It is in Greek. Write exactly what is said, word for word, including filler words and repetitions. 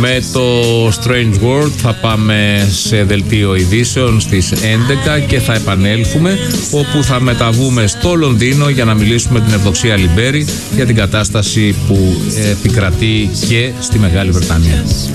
Με το Strange World θα πάμε σε δελτίο ειδήσεων στις έντεκα και θα επανέλθουμε, όπου θα μεταβούμε στο Λονδίνο για να μιλήσουμε με την Ευδοξία Λιμπέρη για την κατάσταση που επικρατεί και στη Μεγάλη Βρετανία.